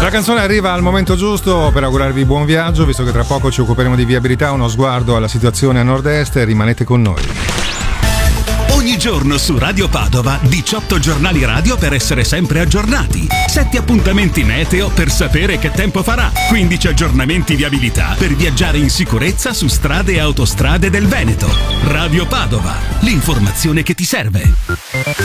La canzone arriva al momento giusto per augurarvi buon viaggio, visto che tra poco ci occuperemo di viabilità. Uno sguardo alla situazione a nord-est e rimanete con noi. Ogni giorno su Radio Padova 18 giornali radio per essere sempre aggiornati, 7 appuntamenti meteo per sapere che tempo farà, 15 aggiornamenti viabilità per viaggiare in sicurezza su strade e autostrade del Veneto. Radio Padova, l'informazione che ti serve.